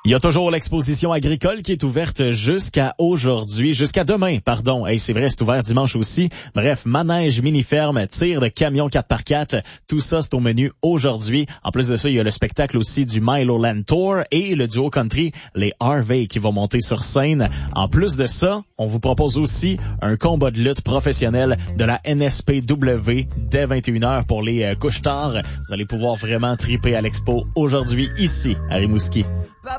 Il y a toujours l'exposition agricole qui est ouverte jusqu'à demain, pardon. Hey, c'est vrai, c'est ouvert dimanche aussi. Bref, manège, mini-ferme, tir de camion 4x4, tout ça, c'est au menu aujourd'hui. En plus de ça, il y a le spectacle aussi du Milo Land Tour et le duo country, les Harvey, qui vont monter sur scène. En plus de ça, on vous propose aussi un combat de lutte professionnel de la NSPW dès 21h pour les couche-tard. Vous allez pouvoir vraiment triper à l'expo aujourd'hui, ici, à Rimouski.